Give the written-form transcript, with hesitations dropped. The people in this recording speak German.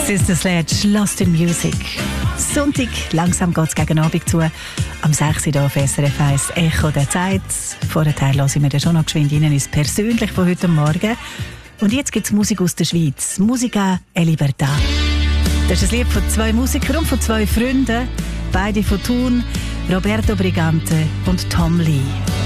Sister Sledge, Lost in Music. Sonntag, langsam geht es gegen Abend zu. Am 6. Uhr auf SRF 1 Echo der Zeit. Vorher hören wir dann schon noch geschwind rein ins Persönlich von heute Morgen. Und jetzt gibt es Musik aus der Schweiz. Musica e Libertà. Das ist ein Lied von zwei Musikern und von zwei Freunden. Beide von Thun, Roberto Brigante und Tom Lee.